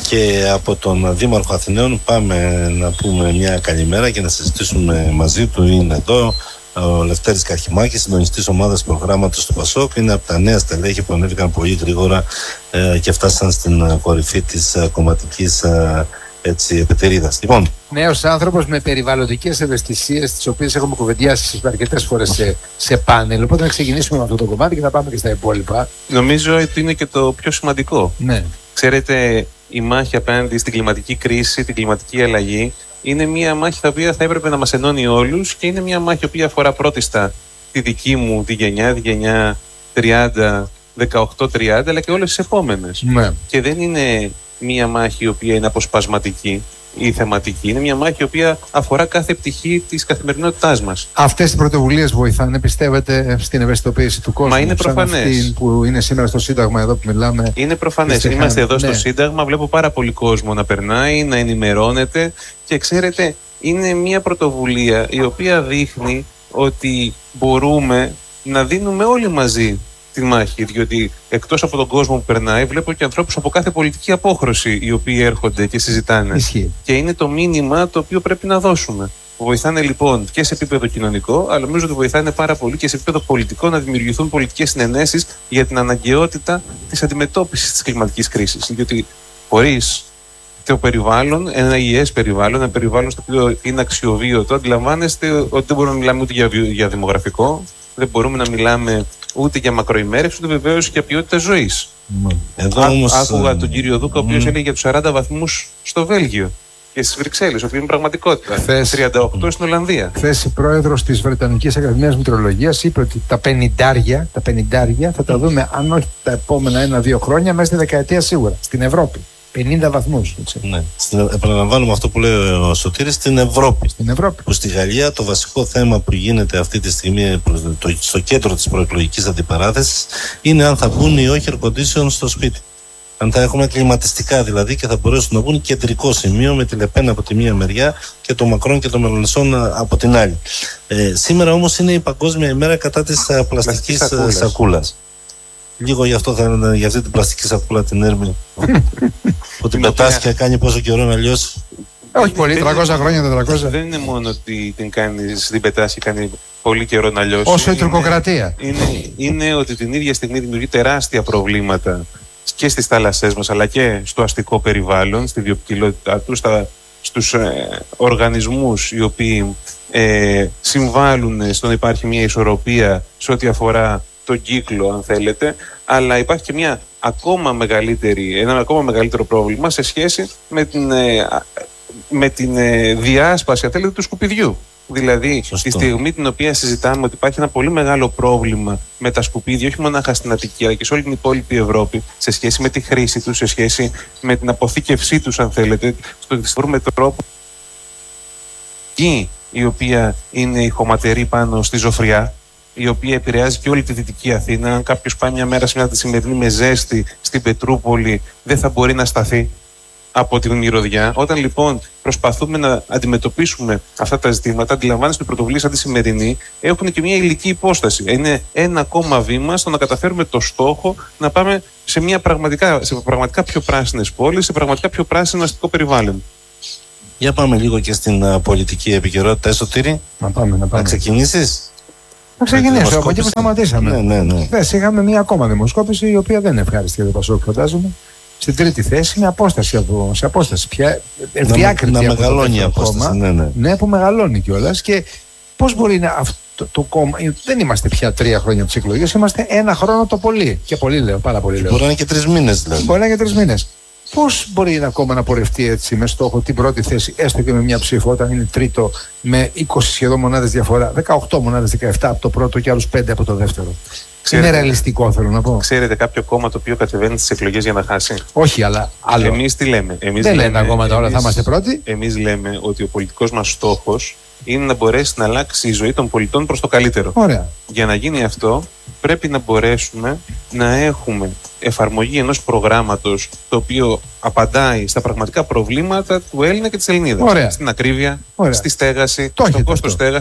Και από τον Δήμαρχο Αθηναίων πάμε να πούμε μια καλημέρα και να συζητήσουμε μαζί του. Είναι εδώ ο Λευτέρης Καρχημάκης, συντονιστής ομάδας προγράμματος του ΠΑΣΟΚ. Είναι από τα νέα στελέχη που ανέβηκαν πολύ γρήγορα και φτάσαν στην κορυφή της κομματικής επιτερίδας. Λοιπόν, νέος άνθρωπος με περιβαλλοντικές ευαισθησίες, τις οποίες έχουμε κουβεντιάσει αρκετές φορές σε πάνελ. Οπότε να ξεκινήσουμε με αυτό το κομμάτι και θα πάμε και στα υπόλοιπα. Νομίζω ότι είναι και το πιο σημαντικό. Ναι. Ξέρετε, η μάχη απέναντι στην κλιματική κρίση, την κλιματική αλλαγή, είναι μια μάχη τα οποία θα έπρεπε να μας ενώνει όλους και είναι μια μάχη που αφορά πρώτιστα τη δική μου τη γενιά 30, 18-30, αλλά και όλες τις επόμενες. Ναι. Και δεν είναι μια μάχη η οποία είναι αποσπασματική ή θεματική. Είναι μια μάχη η οποία αφορά κάθε πτυχή της καθημερινότητάς μας. Αυτές οι πρωτοβουλίες βοηθάνε, πιστεύετε, στην ευαισθητοποίηση του κόσμου? Μα είναι προφανές. Αυτή που είναι σήμερα στο Σύνταγμα εδώ που μιλάμε. Είναι προφανές. Είμαστε εδώ στο Σύνταγμα, βλέπω πάρα πολύ κόσμο να περνάει, να ενημερώνεται και ξέρετε, είναι μια πρωτοβουλία η οποία δείχνει ότι μπορούμε να δίνουμε όλοι μαζί τη μάχη, διότι εκτός από τον κόσμο που περνάει, βλέπω και ανθρώπους από κάθε πολιτική απόχρωση οι οποίοι έρχονται και συζητάνε. Ισχύει. Και είναι το μήνυμα το οποίο πρέπει να δώσουμε. Βοηθάνε λοιπόν και σε επίπεδο κοινωνικό, αλλά νομίζω ότι βοηθάνε πάρα πολύ και σε επίπεδο πολιτικό να δημιουργηθούν πολιτικές συνενέσεις για την αναγκαιότητα της αντιμετώπισης της κλιματικής κρίσης. Διότι χωρίς το περιβάλλον, ένα υγιές περιβάλλον, ένα περιβάλλον στο οποίο είναι αξιοβίωτο, αντιλαμβάνεστε ότι δεν μπορούμε να μιλάμε ούτε για δημογραφικό, δεν μπορούμε να μιλάμε ούτε για μακροημέρευση, ούτε βεβαίως για ποιότητα ζωής. Άκουγα τον κύριο Δούκα, ο οποίος έλεγε για τους 40 βαθμούς στο Βέλγιο και στις Βρυξέλλες, όπου είναι πραγματικότητα. 38 στην Ολλανδία. Χθες η πρόεδρος της Βρετανικής Ακαδημίας Μετεωρολογίας είπε ότι τα 50 θα τα δούμε, αν όχι τα επόμενα 1-2 χρόνια, μέσα στη δεκαετία σίγουρα, στην Ευρώπη. 50 βαθμούς. Ναι. Επαναλαμβάνουμε αυτό που λέει ο Σωτήρης, στην Ευρώπη. Στην Ευρώπη. Που στη Γαλλία το βασικό θέμα που γίνεται αυτή τη στιγμή στο κέντρο της προεκλογικής αντιπαράθεσης είναι αν θα μπουν ή όχι air condition στο σπίτι. Αν θα έχουμε κλιματιστικά δηλαδή και θα μπορέσουν να μπουν κεντρικό σημείο με τη Λεπέν από τη μία μεριά και το Μακρόν και το Μελονεσόν από την άλλη. Σήμερα όμως είναι η Παγκόσμια ημέρα κατά της πλαστικής σακούλας. Λίγο για αυτή την πλαστική σακούλα την Έρμη που την πετάσει και κάνει πόσο καιρό να λιώσει. Όχι πολύ, 300 χρόνια, 400. Δεν είναι μόνο ότι την πετάσει και κάνει πολύ καιρό να λιώσει. Όσο η τουρκοκρατία. Είναι ότι την ίδια στιγμή δημιουργεί τεράστια προβλήματα και στις θάλασσές μας, αλλά και στο αστικό περιβάλλον, στη βιοποικιλότητά του, στους οργανισμούς οι οποίοι συμβάλλουν στο να υπάρχει μια ισορροπία σε ό,τι αφορά τον κύκλο, αν θέλετε, αλλά υπάρχει και ένα ακόμα μεγαλύτερο πρόβλημα σε σχέση με την διάσπαση, αν θέλετε, του σκουπιδιού. Δηλαδή, τη στιγμή την οποία συζητάμε ότι υπάρχει ένα πολύ μεγάλο πρόβλημα με τα σκουπίδια, όχι μόνο στην Αττική, αλλά και σε όλη την υπόλοιπη Ευρώπη, σε σχέση με τη χρήση τους, σε σχέση με την αποθήκευσή τους, αν θέλετε, στο ότι βρούμε τρόπο η οποία είναι η χωματερή πάνω στη Ζωφριά, η οποία επηρεάζει και όλη τη Δυτική Αθήνα. Αν κάποιος πάει μια μέρα σήμερα τη σημερινή με ζέστη στην Πετρούπολη, δεν θα μπορεί να σταθεί από την μυρωδιά. Όταν λοιπόν προσπαθούμε να αντιμετωπίσουμε αυτά τα ζητήματα, αντιλαμβάνεστε ότι οι πρωτοβουλίες σαν τη σημερινή έχουν και μια υλική υπόσταση. Είναι ένα ακόμα βήμα στο να καταφέρουμε το στόχο να πάμε σε πραγματικά πιο πράσινες πόλεις, σε πραγματικά πιο πράσινο αστικό περιβάλλον. Για πάμε λίγο και στην πολιτική επικαιρότητα, Σωτήρη. Να πάμε. Να ξεκινήσεις. Να ξεκινήσω από εκεί που σταματήσαμε. Ναι. Χθες είχαμε μια ακόμα δημοσκόπηση, η οποία δεν ευχάριστη για το ΠΑΣΟΚ, φαντάζομαι. Στην τρίτη θέση, με απόσταση πια. Ευδιάκριτη να μεγαλώνει η απόσταση. Ναι, που μεγαλώνει κιόλας. Και πώς μπορεί να. Το κόμμα, δεν είμαστε πια 3 χρόνια από τις εκλογές, είμαστε 1 χρόνο το πολύ. Και πολύ λέω, πάρα πολύ λέω. Μπορεί να είναι και 3 μήνες δηλαδή. Μπορεί να είναι και 3 μήνες. Πώς μπορεί ένα κόμμα να πορευτεί έτσι με στόχο την πρώτη θέση, έστω και με μια ψήφο, όταν είναι τρίτο με 20 σχεδόν μονάδες διαφορά, 18 μονάδες, 17 από το πρώτο και άλλους 5 από το δεύτερο? Είναι ρεαλιστικό, θέλω να πω. Ξέρετε κάποιο κόμμα το οποίο κατεβαίνει στις εκλογές για να χάσει? Όχι, αλλά άλλο. Εμείς τι λέμε? Δεν λένε τα κόμματα όλα θα είμαστε πρώτοι. Εμείς λέμε ότι ο πολιτικός μας στόχος είναι να μπορέσει να αλλάξει η ζωή των πολιτών προς το καλύτερο. Ωραία. Για να γίνει αυτό, πρέπει να μπορέσουμε να έχουμε εφαρμογή ενός προγράμματος το οποίο απαντάει στα πραγματικά προβλήματα του Έλληνα και της Ελληνίδας. Ωραία. Στην ακρίβεια, ωραία, στη στέγαση, στο κόστος στέγασης.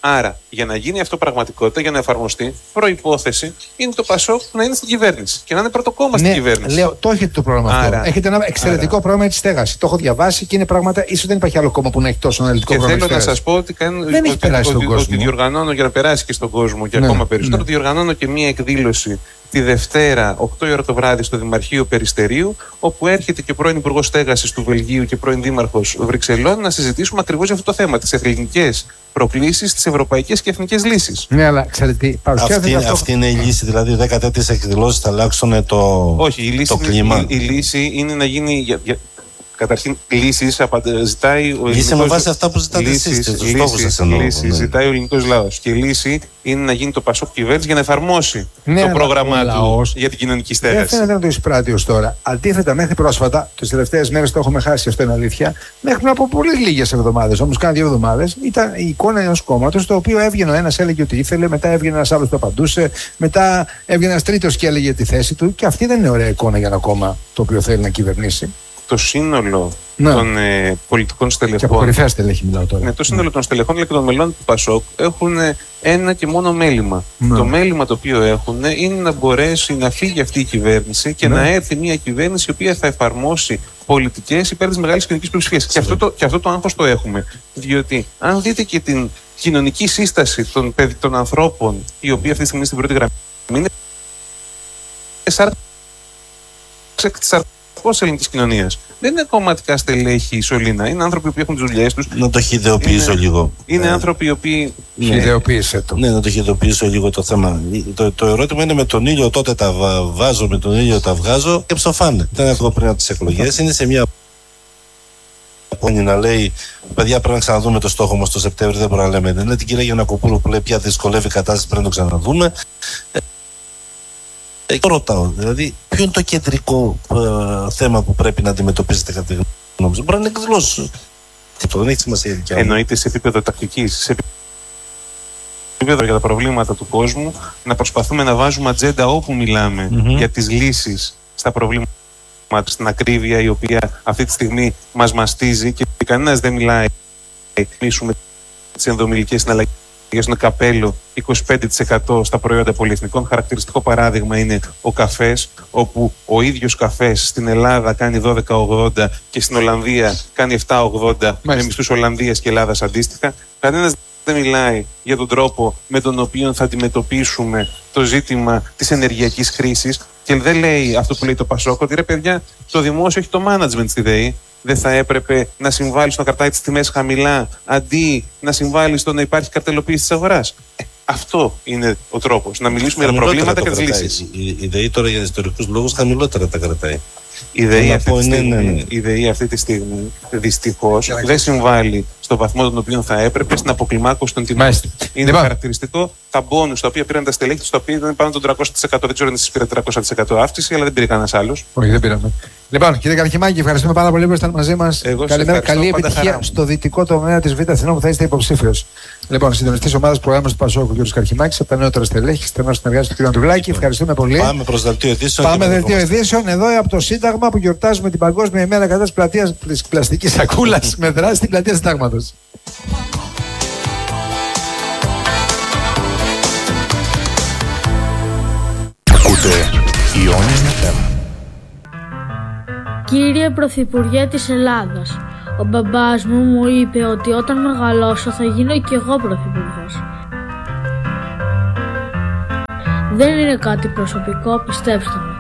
Άρα, για να γίνει αυτό πραγματικότητα, για να εφαρμοστεί, προϋπόθεση είναι το ΠΑΣΟΚ να είναι στην κυβέρνηση και να είναι πρώτο κόμμα στην κυβέρνηση. Λέω, το έχετε το πρόγραμμα αυτό. Έχετε ένα εξαιρετικό πρόγραμμα για τη στέγαση. Το έχω διαβάσει και είναι πράγματα. Ίσως δεν υπάρχει άλλο κόμμα που να έχει τόσο αναλυτικό πρόγραμμα. Και θέλω να σας πω ότι διοργανώνω για να περάσει και στον κόσμο και ακόμα περισσότερο, διοργανώνω και μία εκδήλωση τη Δευτέρα, 8 η ώρα το βράδυ, στο Δημαρχείο Περιστερίου, όπου έρχεται και ο πρώην Υπουργός Στέγασης του Βελγίου και πρώην Δήμαρχος Βρυξελών να συζητήσουμε ακριβώς για αυτό το θέμα, τις ελληνικές προκλήσεις, τις ευρωπαϊκές και εθνικές λύσεις. Ναι, αλλά ξέρετε, αυτή είναι η λύση, δηλαδή 10 τέτοιες εκδηλώσεις θα αλλάξουν το κλίμα. Η λύση είναι να γίνει. Καταρχήν, λύσεις ζητάει ο ελληνικός. Λύση με βάση αυτά που ζητάτε εσείς. Λύση ζητάει ο ελληνικός λαός. Και λύση είναι να γίνει το ΠΑΣΟΚ κυβέρνηση για να εφαρμόσει το πρόγραμμά του για την κοινωνική στέγαση. Δεν φαίνεται να το εισπράττει ως τώρα. Αντίθετα, μέχρι πρόσφατα, τις τελευταίες μέρες το έχουμε χάσει, αυτό είναι αλήθεια, μέχρι πριν από πολύ λίγες εβδομάδες, όμως κάνα 2 εβδομάδες, ήταν η εικόνα ενός κόμματος το οποίο έβγαινε ο ένας, έλεγε ότι ήθελε, μετά έβγαινε ένας άλλος που απαντούσε, μετά έβγαινε ένας τρίτος και έλεγε τη θέση του. Και αυτή δεν είναι ωραία εικόνα για ένα κόμμα το οποίο θέλει να κυβερνήσει. Το σύνολο των πολιτικών στελεχών. Και από κορυφαία στελέχη μιλάω τώρα. Ναι, το σύνολο των στελεχών αλλά και των μελών του ΠΑΣΟΚ έχουν ένα και μόνο μέλημα. Το μέλημα το οποίο έχουν είναι να μπορέσει να φύγει αυτή η κυβέρνηση και να έρθει μια κυβέρνηση η οποία θα εφαρμόσει πολιτικές υπέρ της μεγάλης κοινωνικής πλειοψηφίας. Και αυτό το άγχος το έχουμε. Διότι αν δείτε και την κοινωνική σύσταση των ανθρώπων, οι οποίοι αυτή τη στιγμή στην πρώτη γραμμή είναι της ελληνικής κοινωνίας. Δεν είναι κομματικά στελέχη η σωλήνα. Είναι άνθρωποι που έχουν τις δουλειές τους. Να το χειδεοποιήσω λίγο. Είναι άνθρωποι οι οποίοι. Χειδεοποίησε το. Ναι, να το χειδεοποιήσω λίγο το θέμα. Το ερώτημα είναι: με τον ήλιο τότε τα βάζω, με τον ήλιο τα βγάζω και ψοφάνε. Ήταν αυτό πριν από τις εκλογές. Είναι σε μια πόνη να λέει: παιδιά, πρέπει να ξαναδούμε το στόχο μας το Σεπτέμβριο. Δεν μπορούμε να λέμε. Δεν είναι την κυρία Γιαννακοπούλου που λέει: πια δυσκολεύει η κατάσταση, πρέπει να το ξαναδούμε. Το ρωτάω, δηλαδή, ποιο είναι το κεντρικό θέμα που πρέπει να αντιμετωπίζετε κατά τη γνώμη σας? Μπορεί να είναι εκδηλώσεις. Αυτό δεν έχει σημασία. Εννοείται σε επίπεδο τακτικής, σε επίπεδο για τα προβλήματα του κόσμου, να προσπαθούμε να βάζουμε ατζέντα όπου μιλάμε για τις λύσεις στα προβλήματα, στην ακρίβεια η οποία αυτή τη στιγμή μας μαστίζει και κανένας δεν μιλάει. Κλείσουμε τις ενδομηλικές συναλλαγές στο καπέλο 25% στα προϊόντα πολυεθνικών. Χαρακτηριστικό παράδειγμα είναι ο καφές, όπου ο ίδιος καφές στην Ελλάδα κάνει 12,80 και στην Ολλανδία κάνει 7,80 με μισθούς Ολλανδίας και Ελλάδας αντίστοιχα. Κανένας δεν μιλάει για τον τρόπο με τον οποίο θα αντιμετωπίσουμε το ζήτημα της ενεργειακής χρήσης και δεν λέει αυτό που λέει το ΠΑΣΟΚ, ότι ρε παιδιά, το δημόσιο έχει το management στη ΔΕΗ. Δεν θα έπρεπε να συμβάλλει στο να κρατάει τις τιμές χαμηλά αντί να συμβάλλει στο να υπάρχει καρτελοποίηση της αγοράς? Αυτό είναι ο τρόπος. Να μιλήσουμε για τα προβλήματα και τις λύσεις. Η ΔΕΗ τώρα για ιστορικούς λόγους χαμηλότερα τα κρατάει. Η ΔΕΗ αυτή τη στιγμή δυστυχώς δεν συμβάλλει στο βαθμό τον οποίο θα έπρεπε στην αποκλιμάκωση των τιμών. Είναι χαρακτηριστικό τα μπόνους τα οποία πήραν τα στελέχη τους, τα οποία ήταν πάνω των 300%. Δεν ξέρω αν εσείς πήρατε 300% αύξηση, αλλά δεν πήρε κανένας άλλος. Όχι, δεν πήραμε. Λοιπόν, κύριε Καρχημάκη, ευχαριστούμε πάρα πολύ που ήσασταν μαζί μας. Καλημέρα, καλή επιτυχία στο δυτικό τομέα της Β' Αθηνών που θα είστε υποψήφιος. Λοιπόν, συντονιστής ομάδας προγράμματος του ΠΑΣΟΚ, ο κ. Καρχημάκης, από τα νεότερα στελέχη, στενός συνεργάτης του κ. Ανδρουλάκη. Ευχαριστούμε πολύ. Πάμε προς δελτίο ειδήσεων. Πάμε δελτίο ειδήσεων εδώ από το Σύνταγμα που γιορτάζουμε την Παγκόσμια ημέρα κατά της πλαστικής σακούλας με δράση στην πλατεία Συντάγματος. Κύριε Πρωθυπουργέ της Ελλάδας, ο μπαμπάς μου είπε ότι όταν μεγαλώσω θα γίνω κι εγώ πρωθυπουργός. Δεν είναι κάτι προσωπικό, πιστέψτε μου.